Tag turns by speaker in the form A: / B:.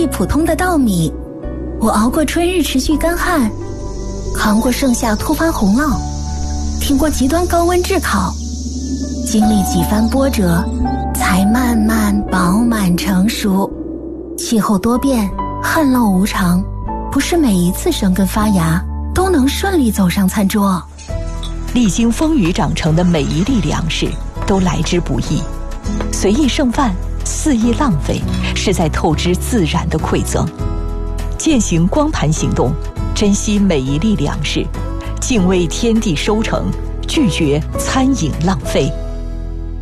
A: 普通的稻米，我熬过春日持续干旱，扛过盛夏突发洪涝，挺过极端高温炙烤，经历几番波折，才慢慢饱满成熟。气候多变，旱涝无常，不是每一次生根发芽都能顺利走上餐桌。
B: 历经风雨长成的每一粒粮食都来之不易，随意剩饭，肆意浪费，是在透支自然的馈赠。践行光盘行动，珍惜每一粒粮食，敬畏天地收成，拒绝餐饮浪费。